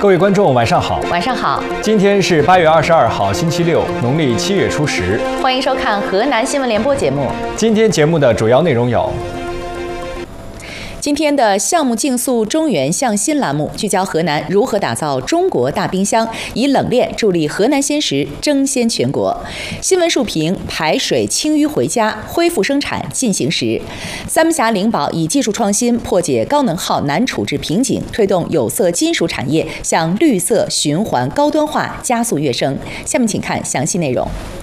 各位观众，晚上好。 晚上好。 今天是8月22号，星期六，农历7月初10。 欢迎收看河南新闻联播节目。 今天节目的主要内容有： 今天的项目竞速中原向新栏目聚焦河南如何打造中国大冰箱，以冷链助力河南鲜食争先全国。新闻述评：排水清淤回家，恢复生产进行时。三门峡灵宝以技术创新破解高能耗难处置瓶颈，推动有色金属产业向绿色循环高端化加速跃升。下面请看详细内容。